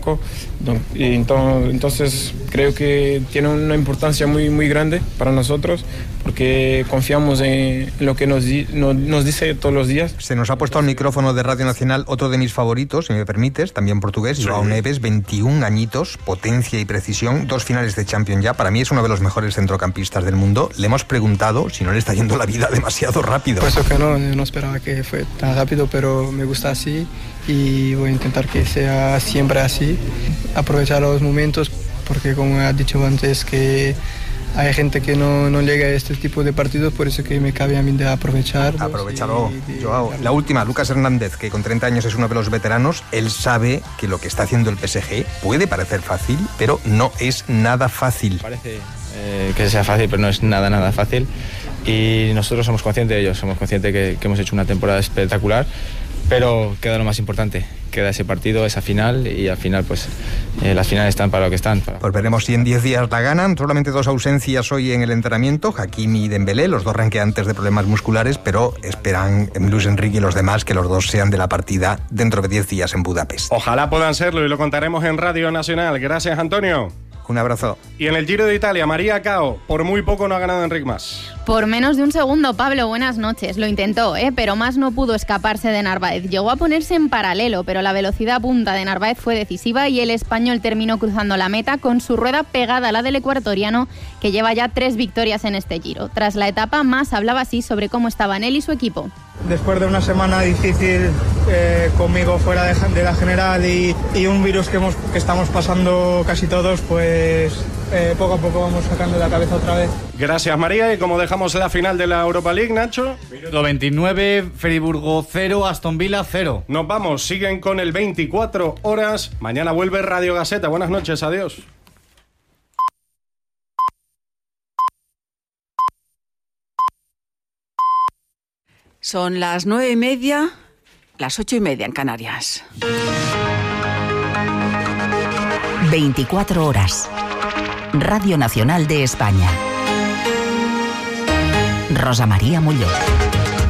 poco. Entonces creo que tiene una importancia muy, muy grande para nosotros, porque confiamos en lo que nos dice todos los días. Se nos ha puesto al micrófono de Radio Nacional otro de mis favoritos, si me permites, también portugués, João Neves, 21 añitos, potencia y precisión, 2 finales de Champions ya. Para mí es uno de los mejores centrocampistas del mundo. Le hemos preguntado si no le está yendo la vida demasiado rápido. Por eso que no esperaba que fue tan rápido, pero me gusta así y voy a intentar que sea siempre así. Aprovechar los momentos, porque como has dicho antes, que hay gente que no llega a este tipo de partidos, por eso que me cabe a mí de aprovecharlos. Aprovechalo, Joao. La última, Lucas Hernández, que con 30 años es uno de los veteranos. Él sabe que lo que está haciendo el PSG puede parecer fácil, pero no es nada fácil. Parece que sea fácil, pero no es nada fácil. Y nosotros somos conscientes de ello, somos conscientes que hemos hecho una temporada espectacular, pero queda lo más importante, queda ese partido, esa final, y al final pues las finales están para lo que están. Pues veremos si en 10 días la ganan. Solamente 2 ausencias hoy en el entrenamiento, Hakimi y Dembélé, los dos ranqueantes de problemas musculares, pero esperan Luis Enrique y los demás que los dos sean de la partida dentro de 10 días en Budapest. Ojalá puedan serlo y lo contaremos en Radio Nacional. Gracias, Antonio. Un abrazo. Y en el Giro de Italia, María Cao, por muy poco no ha ganado Enric Mas. Por menos de un segundo, Pablo, buenas noches. Lo intentó, pero Mas no pudo escaparse de Narváez. Llegó a ponerse en paralelo, pero la velocidad punta de Narváez fue decisiva y el español terminó cruzando la meta con su rueda pegada a la del ecuatoriano, que lleva ya 3 victorias en este Giro. Tras la etapa, Mas hablaba así sobre cómo estaban él y su equipo. Después de una semana difícil conmigo fuera de la general y un virus que estamos pasando casi todos, pues poco a poco vamos sacando la cabeza otra vez. Gracias, María. Y como dejamos la final de la Europa League, Nacho. Minuto 29, Friburgo 0, Aston Villa 0. Nos vamos, siguen con el 24 horas. Mañana vuelve Radio Gaceta. Buenas noches, adiós. Son las 9:30, las 8:30 en Canarias. 24 horas. Radio Nacional de España. Rosa María Muñoz.